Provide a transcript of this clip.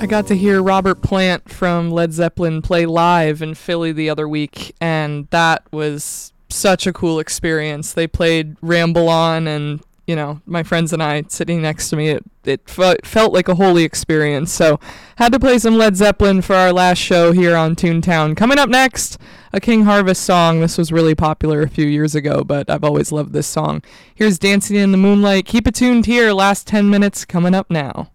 I got to hear Robert Plant from Led Zeppelin play live in Philly the other week, and that was such a cool experience. They played Ramble On, and, you know, my friends and I sitting next to me, it felt like a holy experience. So, had to play some Led Zeppelin for our last show here on Toontown. Coming up next, a King Harvest song. This was really popular a few years ago, but I've always loved this song. Here's Dancing in the Moonlight. Keep it tuned here. Last 10 minutes coming up now.